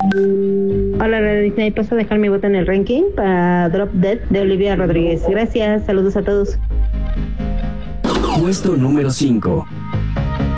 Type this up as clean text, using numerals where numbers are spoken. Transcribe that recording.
Hola, Radio Disney. ¿Paso a dejar mi voto en el ranking para Drop Dead de Olivia Rodríguez? Gracias, saludos a todos. Puesto número 5.